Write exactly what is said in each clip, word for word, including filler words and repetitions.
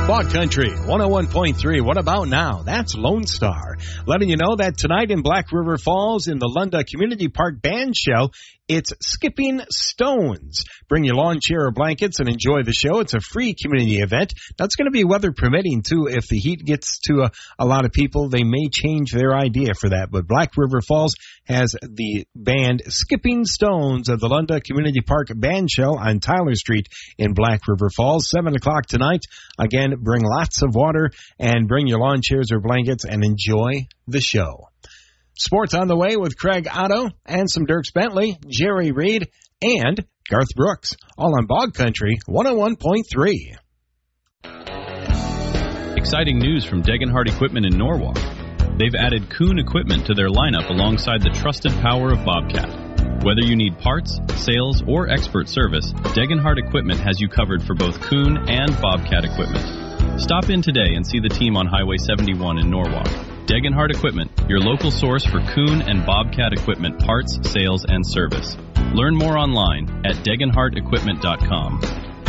Bog Country one oh one point three. What about now? That's Lone Star. Letting you know that tonight in Black River Falls in the Lunda Community Park Band Show, it's Skipping Stones. Bring your lawn chair or blankets and enjoy the show. It's a free community event. That's going to be weather permitting, too. If the heat gets to a, a lot of people, they may change their idea for that. But Black River Falls has the band Skipping Stones of the Lunda Community Park Band Show on Tyler Street in Black River Falls. seven o'clock tonight. Again, bring lots of water and bring your lawn chairs or blankets and enjoy the show. Sports on the way with Craig Otto and some Dierks Bentley, Jerry Reed, and Garth Brooks. All on Bog Country one oh one point three. Exciting news from Degenhardt Equipment in Norwalk. They've added Kuhn equipment to their lineup alongside the trusted power of Bobcat. Whether you need parts, sales, or expert service, Degenhardt Equipment has you covered for both Kuhn and Bobcat equipment. Stop in today and see the team on Highway seventy-one in Norwalk. Degenhardt Equipment, your local source for Kuhn and Bobcat equipment parts, sales, and service. Learn more online at degenhardt equipment dot com.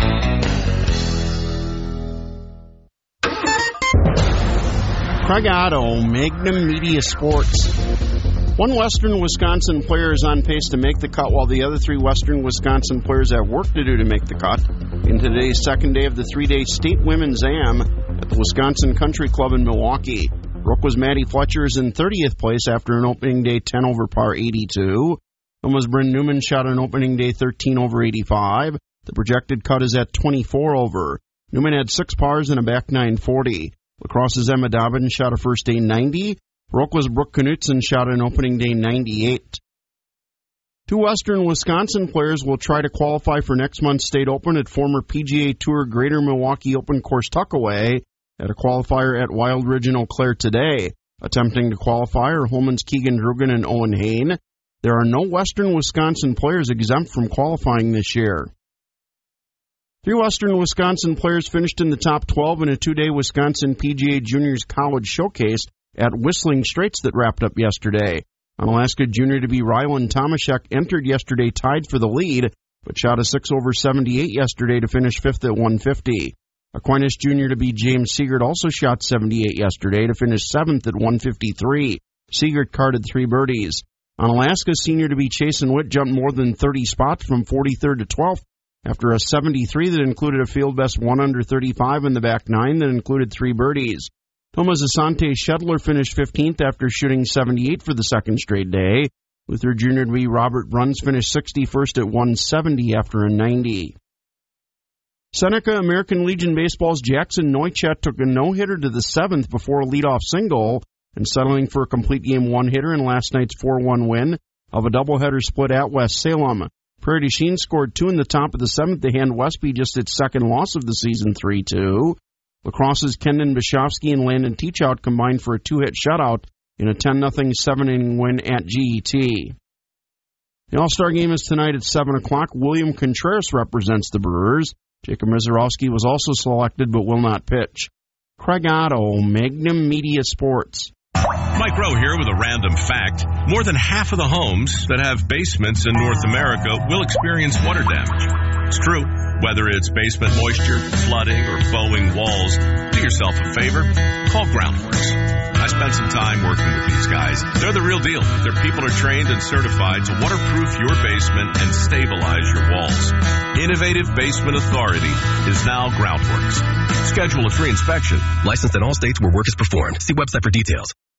Craig Otto, Magnum Media Sports. One Western Wisconsin player is on pace to make the cut, while the other three Western Wisconsin players have work to do to make the cut in today's second day of the three-day State Women's Am at the Wisconsin Country Club in Milwaukee. Rook was Maddie Fletcher is in thirtieth place after an opening day ten over par eighty-two. Thomas Bryn Newman shot an opening day thirteen over eighty-five. The projected cut is at twenty-four over. Newman had six pars and a back nine forty. Lacrosse's Emma Dobbins shot a first day ninety. Rook was Brooke Knutson shot an opening day ninety-eight. Two Western Wisconsin players will try to qualify for next month's State Open at former P G A Tour Greater Milwaukee Open Course Tuckaway at a qualifier at Wild Ridge in Eau Claire today. Attempting to qualify are Holman's Keegan Drugan and Owen Hain. There are no Western Wisconsin players exempt from qualifying this year. Three Western Wisconsin players finished in the top twelve in a two-day Wisconsin P G A Juniors College Showcase at Whistling Straits that wrapped up yesterday. Unalaska junior to be Rylan Tomaszek entered yesterday tied for the lead, but shot a six over seventy-eight yesterday to finish fifth at one fifty. Aquinas junior to be James Siegert also shot seventy-eight yesterday to finish seventh at one fifty-three. Siegert carded three birdies. Unalaska senior to be Chasen Witt jumped more than thirty spots from forty-third to twelfth after a seventy-three that included a field best one under thirty-five in the back nine that included three birdies. Thomas Asante Shedler finished fifteenth after shooting seventy-eight for the second straight day. Luther junior to be Robert Bruns finished sixty-first at one seventy after a ninety. Seneca American Legion Baseball's Jackson Neuchat took a no-hitter to the seventh before a leadoff single and settling for a complete game one-hitter in last night's four one win of a doubleheader split at West Salem. Prairie du Chien scored two in the top of the seventh to hand Westby just its second loss of the season three two. Lacrosse's Kendon Bishovsky and Landon Teachout combined for a two-hit shutout in a ten nothing seven-inning win at G E T. The All-Star Game is tonight at seven o'clock. William Contreras represents the Brewers. Jacob Mizorowski was also selected but will not pitch. Craig Otto, Magnum Media Sports. Mike Rowe here with a random fact. More than half of the homes that have basements in North America will experience water damage. It's true. Whether it's basement moisture, flooding, or bowing walls, do yourself a favor. Call Groundworks. I spent some time working with these guys. They're the real deal. Their people are trained and certified to waterproof your basement and stabilize your walls. Innovative Basement Authority is now Groundworks. Schedule a free inspection. Licensed in all states where work is performed. See website for details.